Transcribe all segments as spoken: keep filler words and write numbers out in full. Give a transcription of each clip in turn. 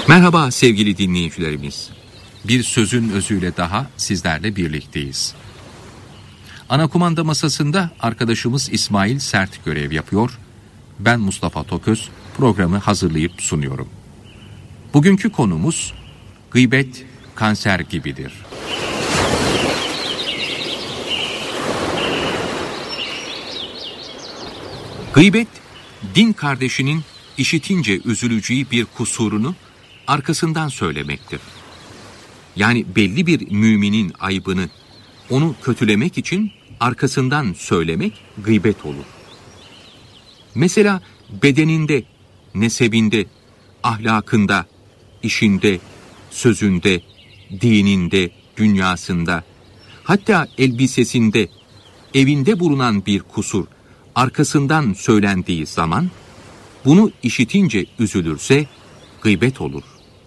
Merhaba sevgili dinleyicilerimiz. Bir sözün özüyle daha sizlerle birlikteyiz. Ana kumanda masasında arkadaşımız İsmail Sert görev yapıyor. Ben Mustafa Toköz programı hazırlayıp sunuyorum. Bugünkü konumuz gıybet kanser gibidir. Gıybet, din kardeşinin işitince üzüleceği bir kusurunu arkasından söylemektir. Yani belli bir müminin aybını, onu kötülemek için arkasından söylemek gıybet olur. Mesela bedeninde, nesebinde, ahlakında, işinde, sözünde, dininde, dünyasında, hatta elbisesinde, evinde bulunan bir kusur arkasından söylendiği zaman, bunu işitince üzülürse gıybet olur.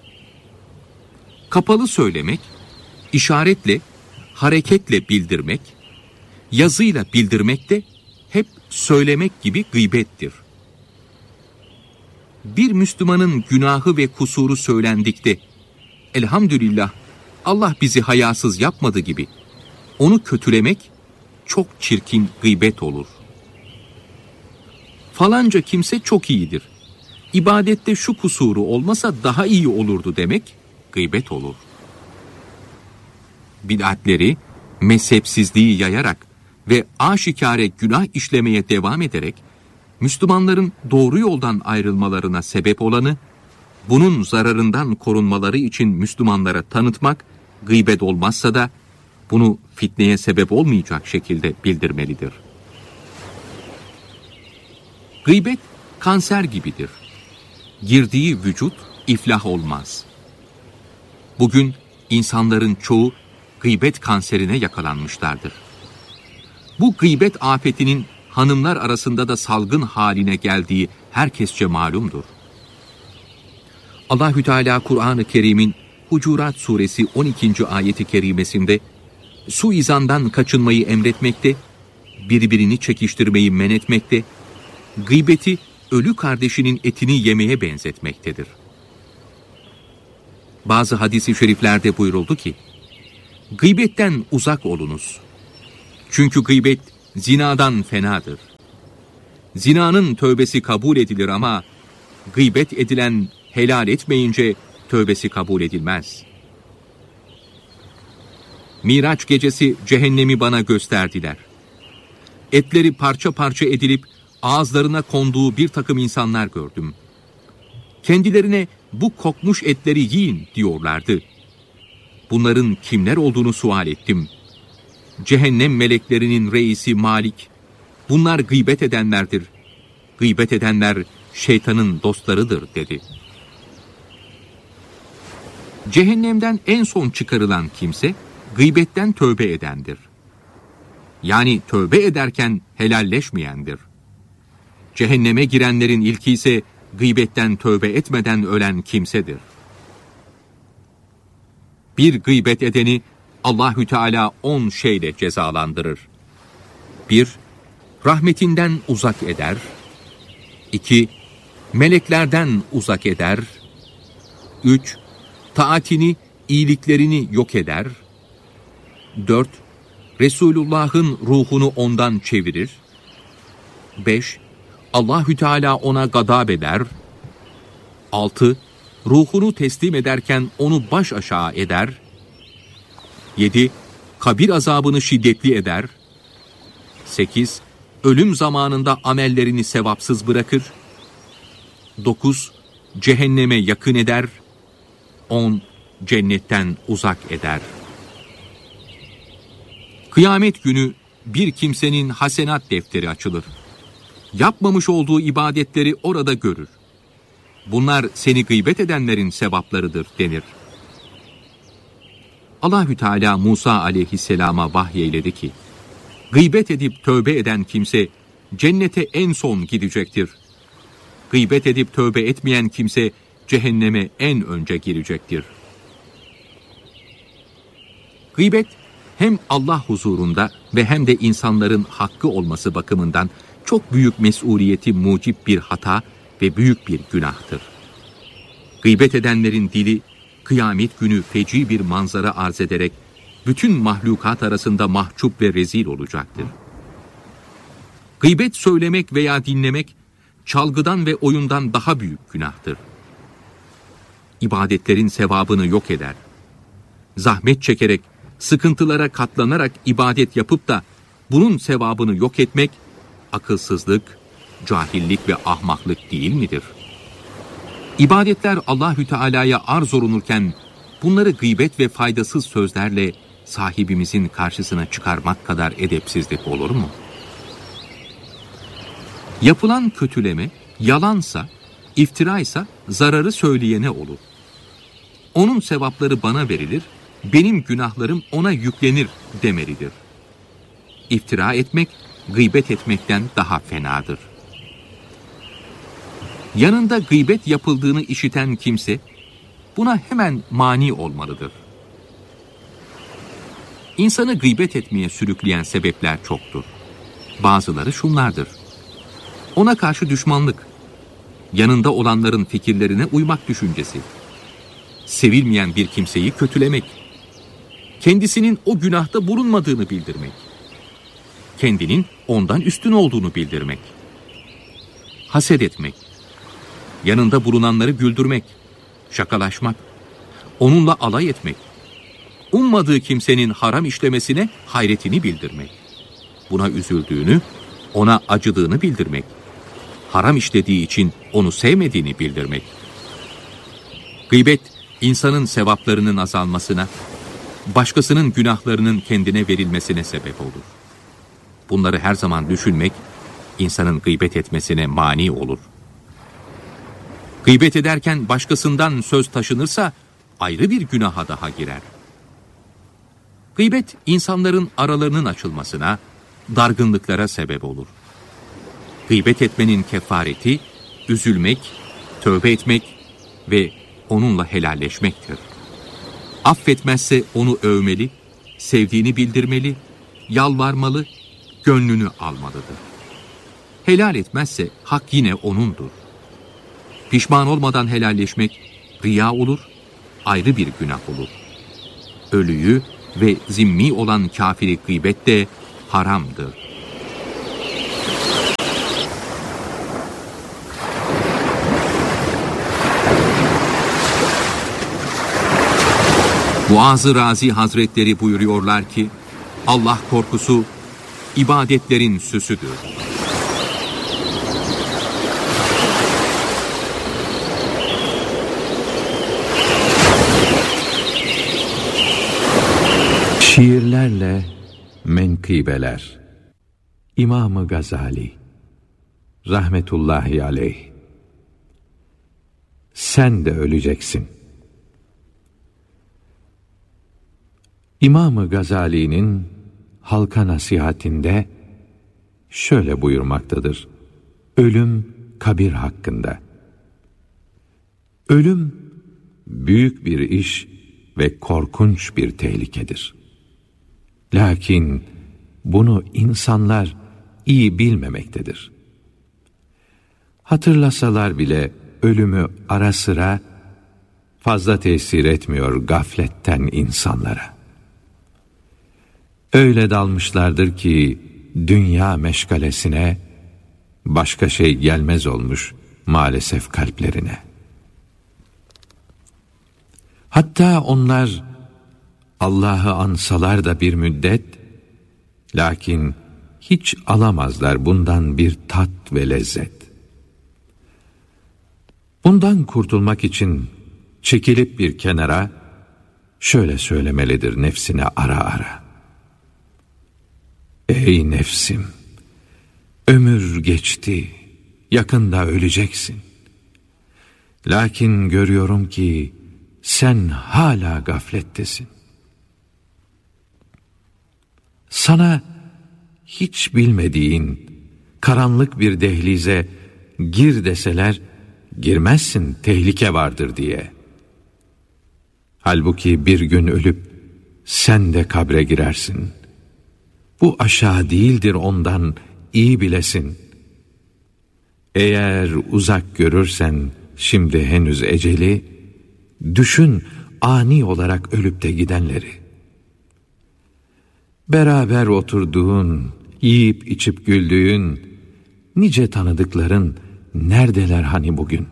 Kapalı söylemek, işaretle, hareketle bildirmek, yazıyla bildirmek de hep söylemek gibi gıybettir. Bir Müslümanın günahı ve kusuru söylendikte, elhamdülillah Allah bizi hayasız yapmadı gibi, onu kötülemek çok çirkin gıybet olur. Falanca kimse çok iyidir. İbadette şu kusuru olmasa daha iyi olurdu demek gıybet olur. Bid'atleri, mezhepsizliği yayarak ve aşikare günah işlemeye devam ederek Müslümanların doğru yoldan ayrılmalarına sebep olanı, bunun zararından korunmaları için Müslümanlara tanıtmak gıybet olmazsa da bunu fitneye sebep olmayacak şekilde bildirmelidir. Gıybet kanser gibidir. Girdiği vücut iflah olmaz. Bugün insanların çoğu gıybet kanserine yakalanmışlardır. Bu gıybet afetinin hanımlar arasında da salgın haline geldiği herkesçe malumdur. Allahü Teala Kur'an-ı Kerim'in Hucurat suresi on ikinci ayeti kerimesinde suizandan kaçınmayı emretmekte, birbirini çekiştirmeyi men etmekte, gıybeti ölü kardeşinin etini yemeye benzetmektedir. Bazı hadis-i şeriflerde buyuruldu ki, gıybetten uzak olunuz. Çünkü gıybet zinadan fenadır. Zinanın tövbesi kabul edilir ama gıybet edilen helal etmeyince tövbesi kabul edilmez. Miraç gecesi cehennemi bana gösterdiler. Etleri parça parça edilip ağızlarına konduğu bir takım insanlar gördüm. Kendilerine bu kokmuş etleri yiyin diyorlardı. Bunların kimler olduğunu sual ettim. Cehennem meleklerinin reisi Malik, bunlar gıybet edenlerdir. Gıybet edenler şeytanın dostlarıdır dedi. Cehennemden en son çıkarılan kimse gıybetten tövbe edendir. Yani tövbe ederken helalleşmeyendir. Cehenneme girenlerin ilki ise gıybetten tövbe etmeden ölen kimsedir. Bir gıybet edeni Allahü Teala on şeyle cezalandırır. Bir, rahmetinden uzak eder. İki, meleklerden uzak eder. Üç, taatini, iyiliklerini yok eder. Dört, Resulullah'ın ruhunu ondan çevirir. Beş, Allahü Teala ona gadab eder. Altı, ruhunu teslim ederken onu baş aşağı eder. Yedi, kabir azabını şiddetli eder. Sekiz, ölüm zamanında amellerini sevapsız bırakır. Dokuz, cehenneme yakın eder. On, cennetten uzak eder. Kıyamet günü bir kimsenin hasenat defteri açılır. Yapmamış olduğu ibadetleri orada görür. Bunlar seni gıybet edenlerin sevaplarıdır denir. Allahü Teala Musa aleyhisselama vahyeyledi ki, gıybet edip tövbe eden kimse cennete en son gidecektir. Gıybet edip tövbe etmeyen kimse cehenneme en önce girecektir. Gıybet hem Allah huzurunda ve hem de insanların hakkı olması bakımından çok büyük mesuliyeti mucip bir hata ve büyük bir günahtır. Gıybet edenlerin dili, kıyamet günü feci bir manzara arz ederek, bütün mahlukat arasında mahcup ve rezil olacaktır. Gıybet söylemek veya dinlemek, çalgıdan ve oyundan daha büyük günahtır. İbadetlerin sevabını yok eder. Zahmet çekerek, sıkıntılara katlanarak ibadet yapıp da bunun sevabını yok etmek, akılsızlık, cahillik ve ahmaklık değil midir? İbadetler Allahü Teala'ya arz olunurken, bunları gıybet ve faydasız sözlerle sahibimizin karşısına çıkarmak kadar edepsizlik olur mu? Yapılan kötüleme, yalansa, iftiraysa zararı söyleyene olur. Onun sevapları bana verilir, benim günahlarım ona yüklenir demelidir. İftira etmek, gıybet etmekten daha fenadır. Yanında gıybet yapıldığını işiten kimse, buna hemen mani olmalıdır. İnsanı gıybet etmeye sürükleyen sebepler çoktur. Bazıları şunlardır: ona karşı düşmanlık, yanında olanların fikirlerine uymak düşüncesi, sevilmeyen bir kimseyi kötülemek, kendisinin o günahta bulunmadığını bildirmek, kendinin ondan üstün olduğunu bildirmek, haset etmek, yanında bulunanları güldürmek, şakalaşmak, onunla alay etmek, ummadığı kimsenin haram işlemesine hayretini bildirmek, buna üzüldüğünü, ona acıdığını bildirmek, haram işlediği için onu sevmediğini bildirmek. Gıybet, insanın sevaplarının azalmasına, başkasının günahlarının kendine verilmesine sebep olur. Bunları her zaman düşünmek, insanın gıybet etmesine mani olur. Gıybet ederken başkasından söz taşınırsa, ayrı bir günaha daha girer. Gıybet, insanların aralarının açılmasına, dargınlıklara sebep olur. Gıybet etmenin kefareti, üzülmek, tövbe etmek ve onunla helalleşmektir. Affetmezse onu övmeli, sevdiğini bildirmeli, yalvarmalı, gönlünü almalıdır. Helal etmezse hak yine onundur. Pişman olmadan helalleşmek riya olur, ayrı bir günah olur. Ölüyü ve zimmi olan kafiri gıybet de haramdır. Muaz-ı Razi Hazretleri buyuruyorlar ki, Allah korkusu ibadetlerin süsüdür. Şiirlerle menkıbeler. İmam-ı Gazali rahmetullahi aleyh. Sen de öleceksin. İmam-ı Gazali'nin halka nasihatinde şöyle buyurmaktadır: ölüm kabir hakkında. Ölüm büyük bir iş ve korkunç bir tehlikedir. Lakin bunu insanlar iyi bilmemektedir. Hatırlasalar bile ölümü ara sıra fazla tesir etmiyor gafletten insanlara. Öyle dalmışlardır ki dünya meşgalesine başka şey gelmez olmuş maalesef kalplerine. Hatta onlar Allah'ı ansalar da bir müddet, lakin hiç alamazlar bundan bir tat ve lezzet. Bundan kurtulmak için çekilip bir kenara şöyle söylemelidir nefsine ara ara: ey nefsim, ömür geçti, yakında öleceksin. Lakin görüyorum ki sen hala gaflettesin. Sana hiç bilmediğin karanlık bir dehlize gir deseler, girmezsin, tehlike vardır diye. Halbuki bir gün ölüp sen de kabre girersin. Bu aşağı değildir ondan, iyi bilesin. Eğer uzak görürsen şimdi henüz eceli, düşün ani olarak ölüp de gidenleri. Beraber oturduğun, yiyip içip güldüğün, nice tanıdıkların neredeler hani bugün?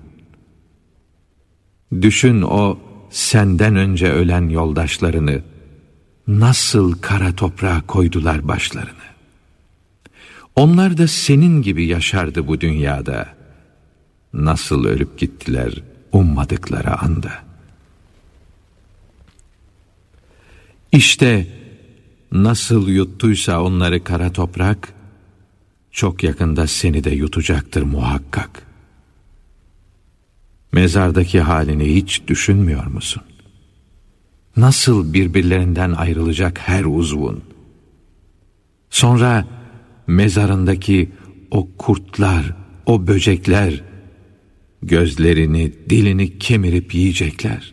Düşün o senden önce ölen yoldaşlarını, nasıl kara toprağa koydular başlarını. Onlar da senin gibi yaşardı bu dünyada. Nasıl ölüp gittiler ummadıkları anda. İşte nasıl yuttuysa onları kara toprak, çok yakında seni de yutacaktır muhakkak. Mezardaki halini hiç düşünmüyor musun? Nasıl birbirlerinden ayrılacak her uzvun? Sonra mezarındaki o kurtlar, o böcekler, gözlerini, dilini kemirip yiyecekler.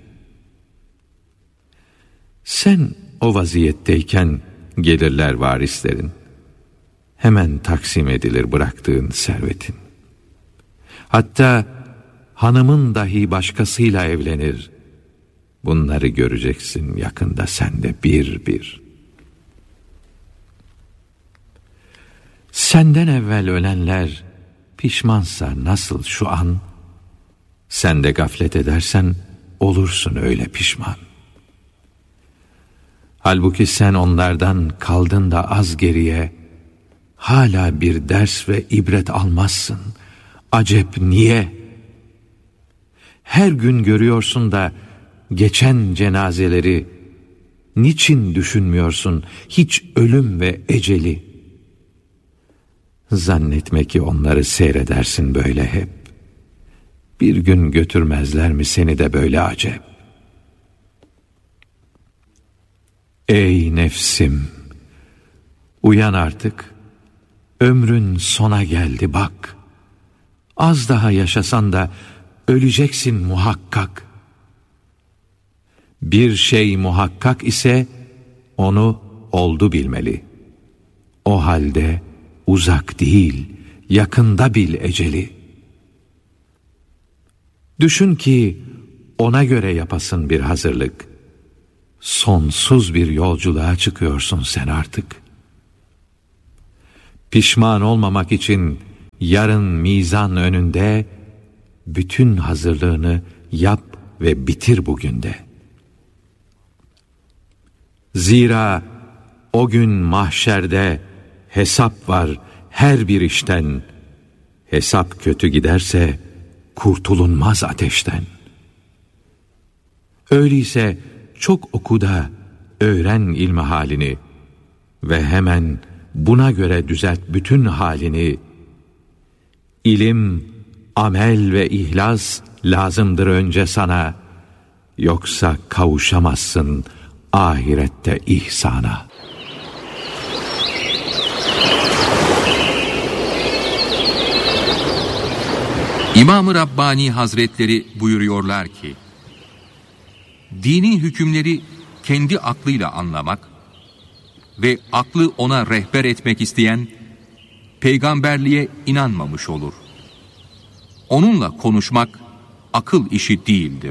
Sen o vaziyetteyken gelirler varislerin. Hemen taksim edilir bıraktığın servetin. Hatta hanımın dahi başkasıyla evlenir. Bunları göreceksin yakında sen de bir bir. Senden evvel ölenler pişmansa nasıl şu an, sen de gaflet edersen olursun öyle pişman. Halbuki sen onlardan kaldın da az geriye, hala bir ders ve ibret almazsın. Acep niye? Her gün görüyorsun da geçen cenazeleri, niçin düşünmüyorsun hiç ölüm ve eceli? Zannetme ki onları seyredersin böyle hep. Bir gün götürmezler mi seni de böyle acep? Ey nefsim! Uyan artık. Ömrün sona geldi bak. Az daha yaşasan da öleceksin muhakkak. Bir şey muhakkak ise onu oldu bilmeli. O halde uzak değil, yakında bil eceli. Düşün ki ona göre yapasın bir hazırlık. Sonsuz bir yolculuğa çıkıyorsun sen artık. Pişman olmamak için yarın mizan önünde bütün hazırlığını yap ve bitir bugün de. Zira o gün mahşerde hesap var her bir işten. Hesap kötü giderse kurtulunmaz ateşten. Öyleyse çok oku da öğren ilmi halini ve hemen buna göre düzelt bütün halini. İlim, amel ve ihlas lazımdır önce sana, yoksa kavuşamazsın ahirette ihsana. İmam-ı Rabbani Hazretleri buyuruyorlar ki, dini hükümleri kendi aklıyla anlamak ve aklı ona rehber etmek isteyen, peygamberliğe inanmamış olur. Onunla konuşmak akıl işi değildir.